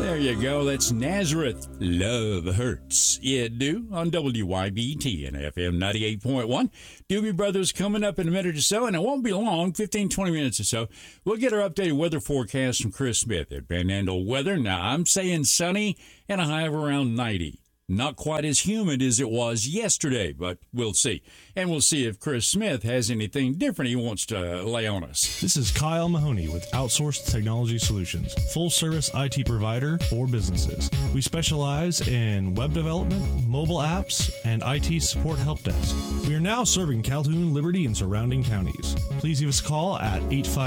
There you go. That's Nazareth. Love Hurts. It do on WYBT and FM 98.1. Doobie Brothers coming up in a minute or so, and it won't be long, 15, 20 minutes or so. We'll get our updated weather forecast from Chris Smith at Panhandle Weather. Now, I'm saying sunny and a high of around 90. Not quite as humid as it was yesterday, but we'll see. And we'll see if Chris Smith has anything different he wants to lay on us. This is Kyle Mahoney with Outsourced Technology Solutions, full-service IT provider for businesses. We specialize in web development, mobile apps, and IT support help desk. We are now serving Calhoun, Liberty, and surrounding counties. Please give us a call at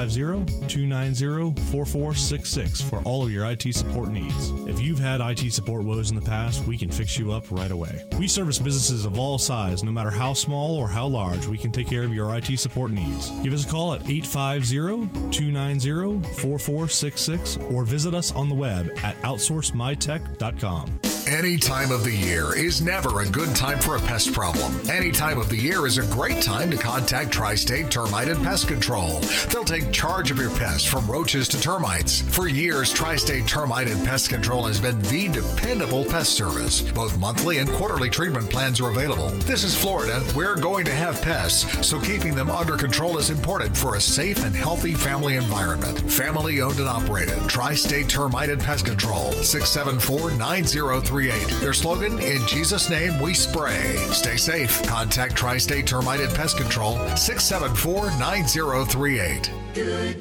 850-290-4466 for all of your IT support needs. If you've had IT support woes in the past, we can fix you up right away. We service businesses of all size, no matter how small or how large. We can take care of your IT support needs. Give us a call at 850-290-4466 or visit us on the web at outsourcemytech.com. Any time of the year is never a good time for a pest problem. Any time of the year is a great time to contact Tri-State Termite and Pest Control. They'll take charge of your pests from roaches to termites. For years, Tri-State Termite and Pest Control has been the dependable pest service. Both monthly and quarterly treatment plans are available. This is Florida. We're going to have pests, so keeping them under control is important for a safe and healthy family environment. Family owned and operated. Tri-State Termite and Pest Control. 674-9038. Their slogan, in Jesus' name we spray. Stay safe. Contact Tri-State Termite and Pest Control, 674-9038. Good